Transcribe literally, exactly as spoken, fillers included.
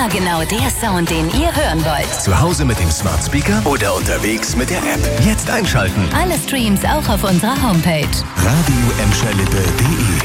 Immer genau der Sound, den ihr hören wollt. Zu Hause mit dem Smart Speaker oder unterwegs mit der App. Jetzt einschalten. Alle Streams auch auf unserer Homepage. radio emscherlippe punkt de